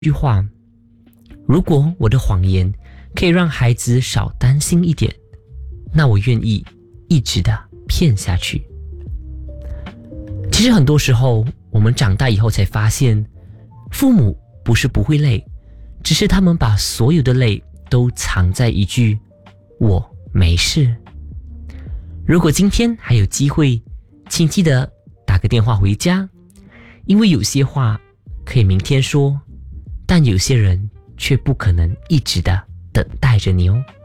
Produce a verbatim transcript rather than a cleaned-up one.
句话，如果我的谎言可以让孩子少担心一点，那我愿意一直的骗下去。其实很多时候，我们长大以后才发现，父母不是不会累，只是他们把所有的累都藏在一句我没事。如果今天还有机会，请记得打个电话回家，因为有些话可以明天说，但有些人却不可能一直的等待着你哦。